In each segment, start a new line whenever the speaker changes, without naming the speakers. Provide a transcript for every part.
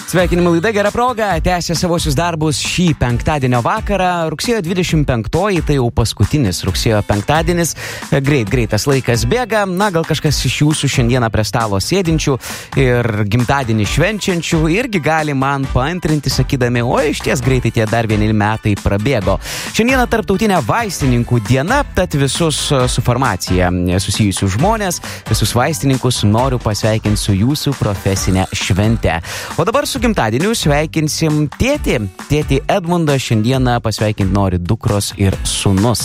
Sveikinimų laida Gera proga tęsia savosius darbus šį penktadienio vakarą. Rugsėjo 25-oji, tai jau paskutinis rugsėjo penktadienis. Greitas laikas bėga. Na, gal kažkas iš jūsų šiandieną prie stalo sėdinčių ir gimtadienį švenčiančių irgi gali man paantrinti, sakydami, o išties greitai tie dar vieni metai prabėgo. Šiandieną tarptautinė vaistininkų diena, tad visus su farmacija susijusių žmonės, visus vaistininkus noriu pasveikinti su jūsų profesinė švente. O dabar su gimtadieniu sveikinsim tėtį Edmundą. Šiandieną pasveikinti nori dukros ir sūnus.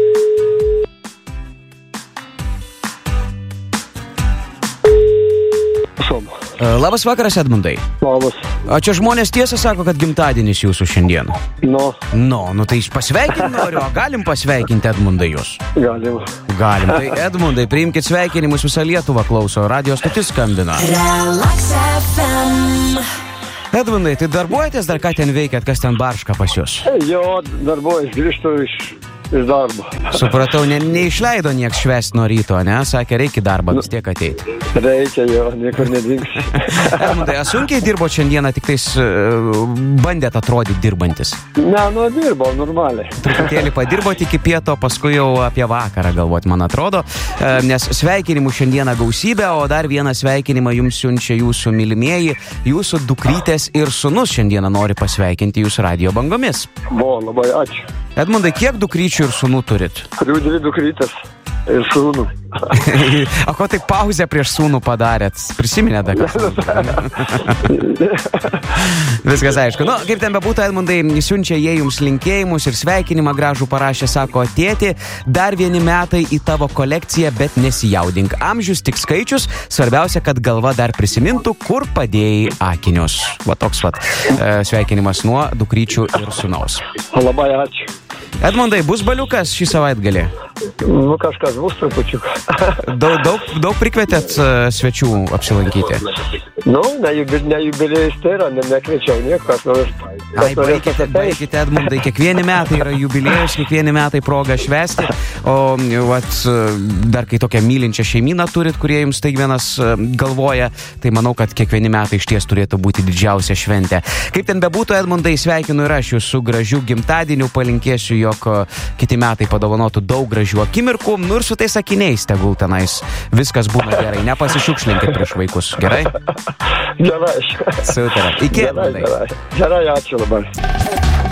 Labas vakaras, Edmundai.
Labas.
O čia žmonės tiesą sako, kad gimtadienis jūsų šiandien. Nu, tai pasveikinti noriu, o galim pasveikinti Edmundai jūs?
Galim.
Tai Edmundai, priimkit sveikinimus, visą Lietuvą klauso, radio stotis skambina.
Relax FM.
Edmundai, tai darbuojatės dar ką ten veikiat, kas ten barška pas jūs?
Jo, darbuojas, grįžtu iš darbo.
Supratau, neišleido nieks švęsti nuo ryto, ne? Sakė, reikia darbą vis tiek ateiti.
Reikia, jo, niekur nedings.
Edmundai, sunkiai dirbo šiandieną, tik tais bandėt atrodyti dirbantis?
Ne, dirbau normaliai.
Truputėlį padirbot iki pieto, paskui jau apie vakarą galvot, man atrodo, nes sveikinimų šiandieną gausybė, o dar vieną sveikinimą jums siunčia jūsų mylimieji, jūsų dukrytės ir sūnus šiandieną nori pasveikinti jūs radio bangomis.
Labai ačiū.
Edmundai, kiek dukryčių ir sūnų turit?
Turiu 2 dukrytės ir sūnų.
O ko tai pauzę prieš sūnų padarėt? Prisiminėt dar? Viskas aišku. Nu, kaip ten bebūtų, Edmundai, siunčia jie jums linkėjimus ir sveikinimą gražų parašė, sako, tėti, dar vieni metai į tavo kolekciją, bet nesijaudink. Amžius tik skaičius, svarbiausia, kad galva dar prisimintų, kur padėjai akinius. Va toks sveikinimas nuo dukryčių ir sūnaus.
Labai ačiū.
Edmundai, bus baliukas šį savaitgalį?
Kažkas bus trupučiuką.
Daug prikvietėt svečių apsilankyti?
Ne jubiliejus tai yra, nekviečiau niekas.
Baikite, Edmundai, kiekvieni metai yra jubiliejus, kiekvieni metai proga švęsti, o dar kai tokią mylinčią šeimyną turit, kurie jums tai vienas galvoja, tai manau, kad kiekvieni metai išties turėtų būti didžiausia šventė. Kaip ten bebūtų, Edmundai, sveikinu ir aš jūs su gražiu gimtadieniu, palinkėsiu, jog kiti metai padovanotų daug gražių akimirkų, ir su tais akiniais tegul tenais viskas būna gerai, nepasišiukšlinkit prieš vaikus, gerai?
Gerai.
Super. Iki, Edmundai.
Gerai, ačiū labai.